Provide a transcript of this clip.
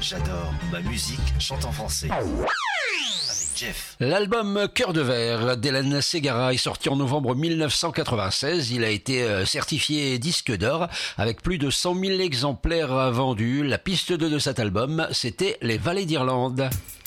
J'adore ma musique chante en français. Avec Jeff. L'album Cœur de verre d'Hélène Ségara est sorti en novembre 1996. Il a été certifié disque d'or avec plus de 100 000 exemplaires vendus. La piste 2 de cet album, c'était Les Vallées d'Irlande.